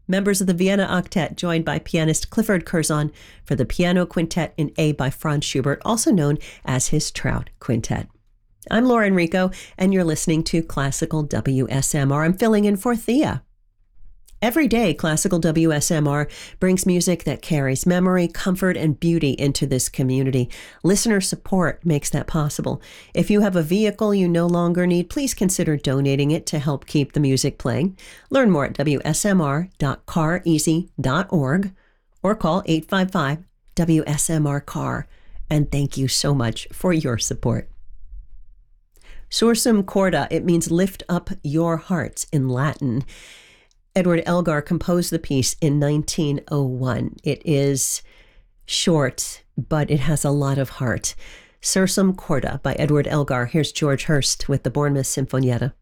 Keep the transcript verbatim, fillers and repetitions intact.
members of the Vienna Octet, joined by pianist Clifford Curzon for the piano quintet in A by Franz Schubert, also known as his Trout Quintet. I'm Laura Enrico, and you're listening to Classical W S M R. I'm filling in for Thea. Every day, Classical W S M R brings music that carries memory, comfort, and beauty into this community. Listener support makes that possible. If you have a vehicle you no longer need, please consider donating it to help keep the music playing. Learn more at w s m r dot car easy dot org or call eight five five W S M R car. And thank you so much for your support. Sursum corda, it means lift up your hearts in Latin. Edward Elgar composed the piece in nineteen oh one. It is short, but it has a lot of heart. Sursum corda by Edward Elgar. Here's George Hurst with the Bournemouth Sinfonietta.